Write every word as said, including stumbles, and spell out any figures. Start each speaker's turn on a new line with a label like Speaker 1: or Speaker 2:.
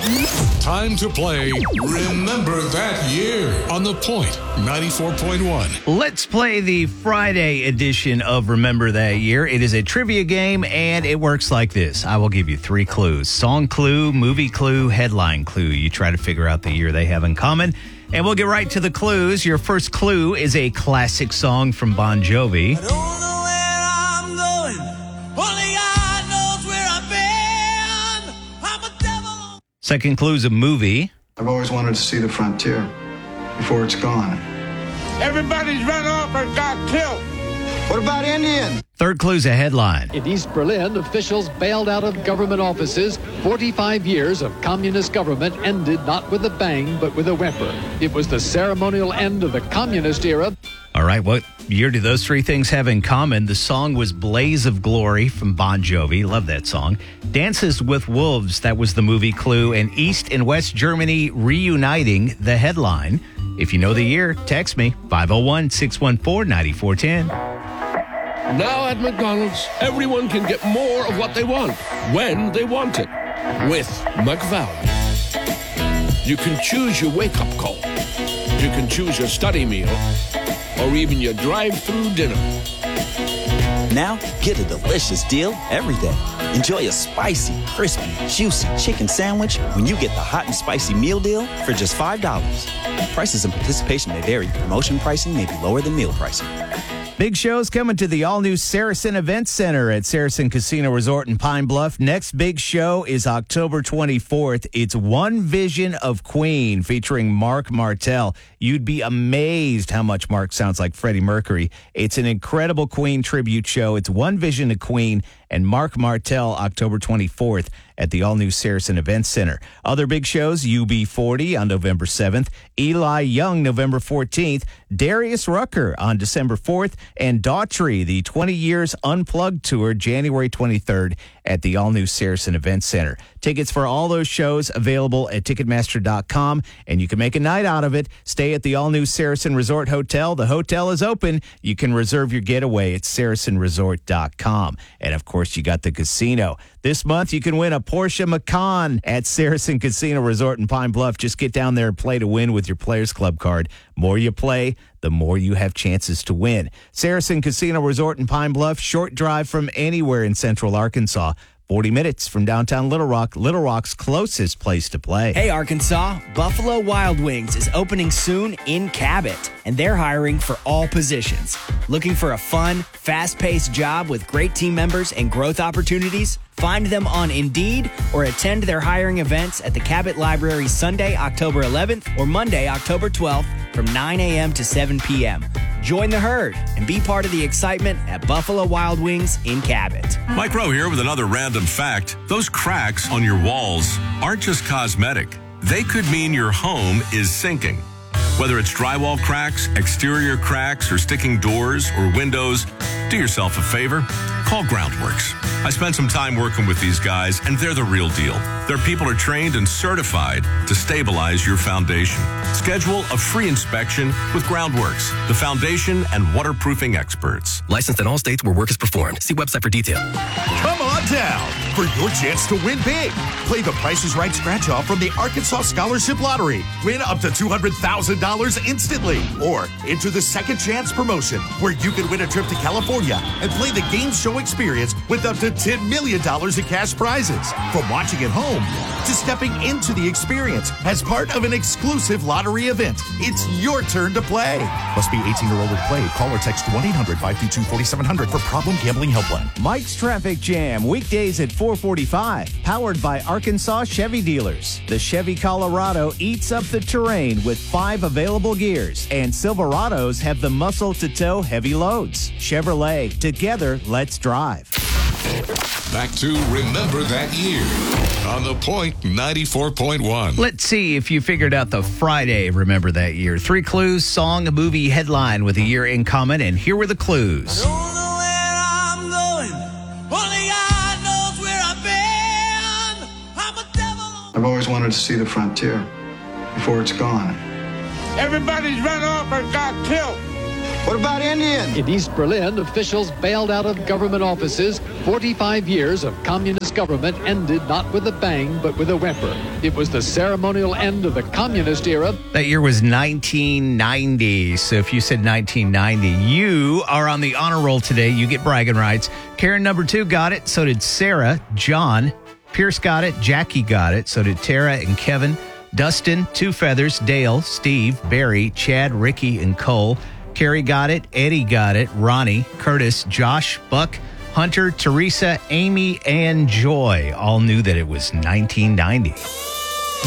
Speaker 1: Time to play Remember That Year on The Point ninety-four point one.
Speaker 2: Let's play the Friday edition of Remember That Year. It is a trivia game, and it works like this. I will give you three clues. Song clue, movie clue, headline clue. You try to figure out the year they have in common, and we'll get right to the clues. Your first clue is a classic song from Bon Jovi.
Speaker 3: I don't know where I'm going. Only God knows where I've been. I'm a devil.
Speaker 2: Second clue is a movie.
Speaker 4: I've always wanted to see the frontier before it's gone.
Speaker 5: Everybody's run off or got killed.
Speaker 4: What about Indians?
Speaker 2: Third clue is a headline.
Speaker 6: In East Berlin, officials bailed out of government offices. forty-five years of communist government ended not with a bang, but with a whimper. It was the ceremonial end of the communist era.
Speaker 2: All right, what year do those three things have in common? The song was Blaze of Glory from Bon Jovi. Love that song. Dances with Wolves, that was the movie clue. And East and West Germany reuniting, the headline. If you know the year, text me, five oh one, six one four, nine four one oh.
Speaker 7: Now at McDonald's, everyone can get more of what they want, when they want it, with McValue. You can choose your wake-up call. You can choose your study meal, or even your drive-through dinner.
Speaker 8: Now, get a delicious deal every day. Enjoy a spicy, crispy, juicy chicken sandwich when you get the hot and spicy meal deal for just five dollars. Prices and participation may vary. Promotion pricing may be lower than meal pricing.
Speaker 2: Big shows coming to the all-new Saracen Event Center at Saracen Casino Resort in Pine Bluff. Next big show is October twenty-fourth. It's One Vision of Queen featuring Mark Martel. You'd be amazed how much Mark sounds like Freddie Mercury. It's an incredible Queen tribute show. It's One Vision of Queen and Mark Martel October twenty-fourth at the all-new Saracen Event Center. Other big shows, U B forty on November seventh, Eli Young November fourteenth, Darius Rucker on December fourth, and Daughtry, the twenty years Unplugged Tour, January twenty-third at the all-new Saracen Event Center. Tickets for all those shows available at Ticketmaster dot com, and you can make a night out of it. Stay at the all-new Saracen Resort Hotel. The hotel is open. You can reserve your getaway at Saracen Resort dot com. And, of course, you got the casino. This month, you can win a Porsche Macan at Saracen Casino Resort in Pine Bluff. Just get down there and play to win with your Players Club card. More you play, the more you have chances to win. Saracen Casino Resort in Pine Bluff, short drive from anywhere in central Arkansas. forty minutes from downtown Little Rock, Little Rock's closest place to play.
Speaker 9: Hey, Arkansas, Buffalo Wild Wings is opening soon in Cabot, and they're hiring for all positions. Looking for a fun, fast-paced job with great team members and growth opportunities? Find them on Indeed or attend their hiring events at the Cabot Library Sunday, October eleventh or Monday, October twelfth from nine a.m. to seven p.m. Join the herd and be part of the excitement at Buffalo Wild Wings in Cabot.
Speaker 10: Mike Rowe here with another random fact. Those cracks on your walls aren't just cosmetic. They could mean your home is sinking. Whether it's drywall cracks, exterior cracks, or sticking doors or windows, do yourself a favor. Call Groundworks. I spent some time working with these guys, and they're the real deal. Their people are trained and certified to stabilize your foundation. Schedule a free inspection with Groundworks, the foundation and waterproofing experts.
Speaker 11: Licensed in all states where work is performed. See website for detail.
Speaker 12: Come on down for your chance to win big. Play the Price is Right scratch-off from the Arkansas Scholarship Lottery. Win up to two hundred thousand dollars instantly. Or enter the Second Chance promotion, where you can win a trip to California and play the game show experience with up to ten million dollars in cash prizes. From watching at home to stepping into the experience as part of an exclusive lottery event, it's your turn to play. Must be eighteen or older to play. Call or text one eight hundred, five two two, four seven zero zero for Problem Gambling Helpline.
Speaker 2: Mike's Traffic Jam, weekdays at four forty-five, powered by Arkansas Chevy Dealers. The Chevy Colorado eats up the terrain with five available gears, and Silverados have the muscle to tow heavy loads. Chevrolet, together, let's drive.
Speaker 1: Back to Remember That Year on The Point ninety-four point one.
Speaker 2: Let's see if you figured out the Friday Remember That Year. Three clues, song, movie, headline with a year in common, and here were the clues.
Speaker 3: I don't know where I'm going. Only God knows where I've been. I'm a devil.
Speaker 4: I've always wanted to see the frontier before it's gone.
Speaker 5: Everybody's run off or got killed.
Speaker 4: What about Indians?
Speaker 6: In East Berlin, officials bailed out of government offices. forty-five years of communist communist government ended not with a bang, but with a whimper. It was the ceremonial end of the communist era.
Speaker 2: That year was nineteen ninety. So if you said nineteen ninety, you are on the honor roll today. You get bragging rights. Karen, number two, got it. So did Sarah. John. Pierce got it. Jackie got it. So did Tara and Kevin. Dustin, Two Feathers, Dale, Steve, Barry, Chad, Ricky, and Cole. Carrie got it. Eddie got it. Ronnie, Curtis, Josh, Buck, Hunter, Teresa, Amy, and Joy all knew that it was nineteen ninety.